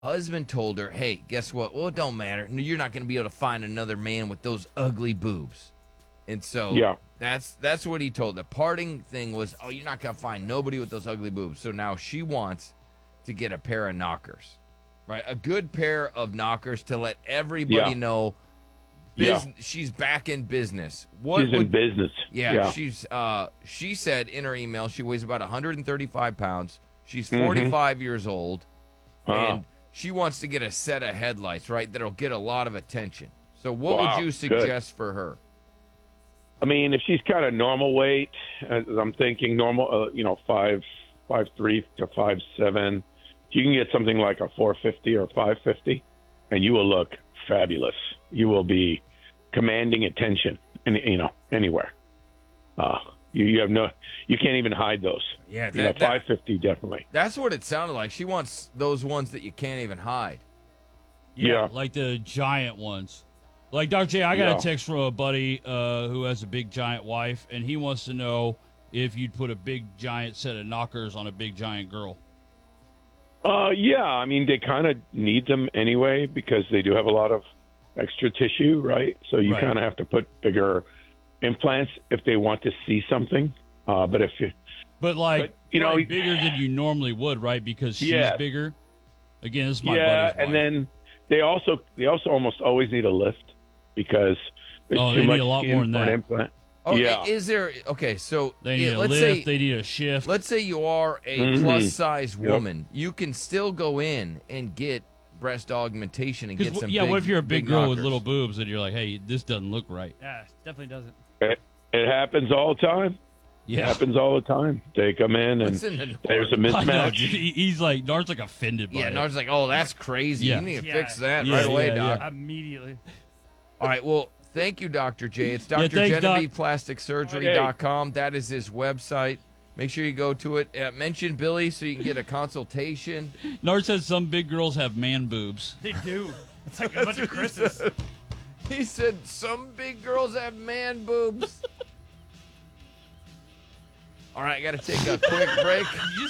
Husband told her, hey, guess what? Well, it don't matter. You're not going to be able to find another man with those ugly boobs. And so Yeah. that's what he told. The parting thing was, oh, you're not going to find nobody with those ugly boobs. So now she wants to get a pair of knockers, right? A good pair of knockers to let everybody know she's back in business. She's in business. Yeah, she said in her email she weighs about 135 pounds. She's 45 years old, and she wants to get a set of headlights, right, that'll get a lot of attention. So what would you suggest for her? I mean, if she's kind of normal weight, I'm thinking normal, 5'3" to 5'7", you can get something like a 450 or 550, and you will look fabulous. You will be commanding attention, anywhere. You can't even hide those. Yeah, 550 definitely. That's what it sounded like. She wants those ones that you can't even hide. Yeah, like the giant ones. Like, Dr. J, I got a text from a buddy who has a big giant wife, and he wants to know if you'd put a big giant set of knockers on a big giant girl. Yeah, I mean, they kind of need them anyway because they do have a lot of extra tissue, right? So you kind of have to put bigger implants if they want to see something. But bigger than you normally would, right? Because she's bigger. Again, this is my buddy's wife. And then they also almost always need a lift because there's too much need a lot more than that. Implant. Is there so they need a lift, they need a shift. Let's say you are a plus size woman. You can still go in and get breast augmentation and get some what if you're a big girl knockers with little boobs and you're like, hey, this doesn't look right? Yeah, definitely doesn't. It happens all the time. Yeah. It happens all the time. They come in and there's a mismatch. He's like, Nar's like offended by it. Nar's like, oh, that's crazy. Yeah. You need to fix that right away, Doc. Immediately. All right, well, thank you, Dr. J. It's drgenevievePlasticSurgery.com. That is his website. Make sure you go to it. Mention Billy so you can get a consultation. Nar says some big girls have man boobs. They do. It's like a bunch of Chris's. He said some big girls have man boobs. All right, I got to take a quick break.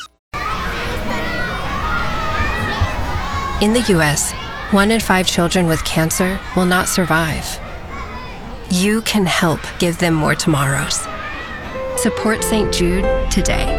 In the U.S., 1 in 5 children with cancer will not survive. You can help give them more tomorrows. Support St. Jude today.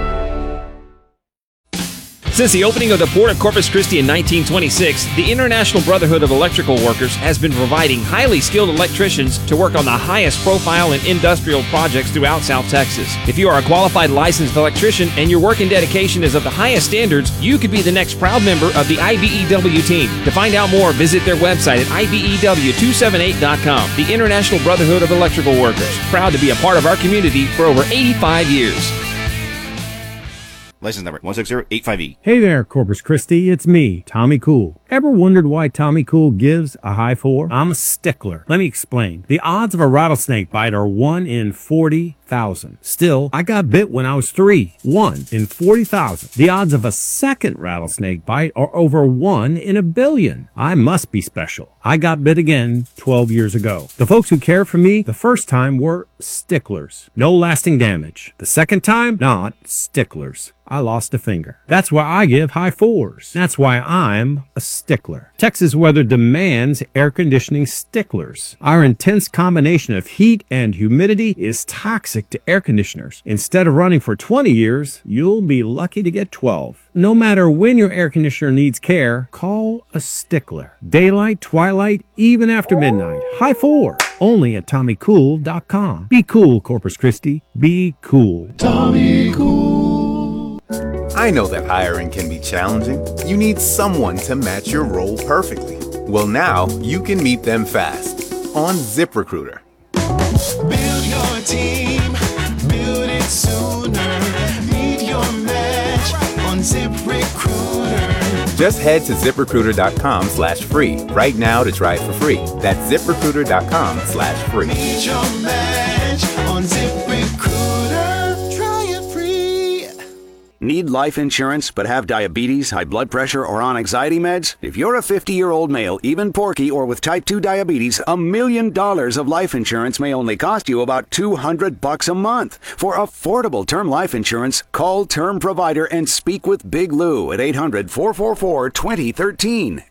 Since the opening of the Port of Corpus Christi in 1926, the International Brotherhood of Electrical Workers has been providing highly skilled electricians to work on the highest profile and industrial projects throughout South Texas. If you are a qualified licensed electrician and your work and dedication is of the highest standards, you could be the next proud member of the IBEW team. To find out more, visit their website at IBEW278.com. The International Brotherhood of Electrical Workers, proud to be a part of our community for over 85 years. License number 16085E. Hey there, Corpus Christi. It's me, Tommy Cool. Ever wondered why Tommy Cool gives a high 4? I'm a stickler. Let me explain. The odds of a rattlesnake bite are 1 in 40,000. Still, I got bit when I was 3. 1 in 40,000. The odds of a second rattlesnake bite are over 1 in a billion. I must be special. I got bit again 12 years ago. The folks who cared for me the first time were sticklers. No lasting damage. The second time, not sticklers. I lost a finger. That's why I give high 4s. That's why I'm a stickler. Texas weather demands air conditioning sticklers. Our intense combination of heat and humidity is toxic to air conditioners. Instead of running for 20 years, you'll be lucky to get 12. No matter when your air conditioner needs care, call a stickler. Daylight, twilight, even after midnight. High 4. Only at TommyCool.com. Be cool, Corpus Christi. Be cool. Tommy Cool. I know that hiring can be challenging. You need someone to match your role perfectly. Well, now you can meet them fast on ZipRecruiter. Build your team, build it sooner. Meet your match on ZipRecruiter. Just head to ZipRecruiter.com/free right now to try it for free. That's ZipRecruiter.com/free. Meet your match on ZipRecruiter. Try it free. Need life insurance but have diabetes, high blood pressure, or on anxiety meds? If you're a 50-year-old male, even porky, or with type 2 diabetes, $1 million of life insurance may only cost you about $200 a month. For affordable term life insurance, call Term Provider and speak with Big Lou at 800-444-2013.